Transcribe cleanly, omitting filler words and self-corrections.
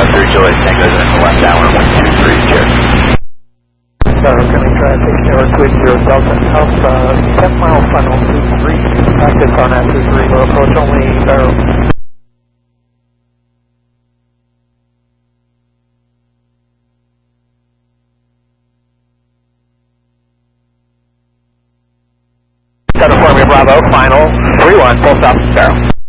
3 Juliet Tango is in the left hour, 123, cheers. Incoming traffic, North Wind 0 Delta Alpha, 10 mile final 23, practice on S3, will approach only barrel. California Bravo, final 3-1, full stop.